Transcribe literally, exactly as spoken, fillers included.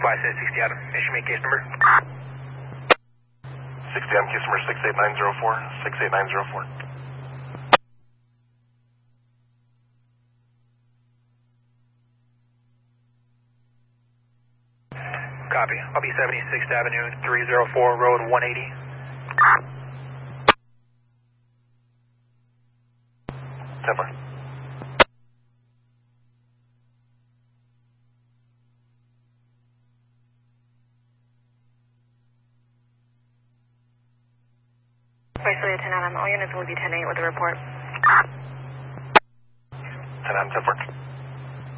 five six sixty Adam. Issue me case number. sixty Adam, case number six eight nine zero four, six eight nine zero four. Copy. I'll be seventy-sixth Avenue, three oh four Road one eighty. Templar. Viceroy ten Adam, all units will be ten eight with the report. ten Adam, Templar.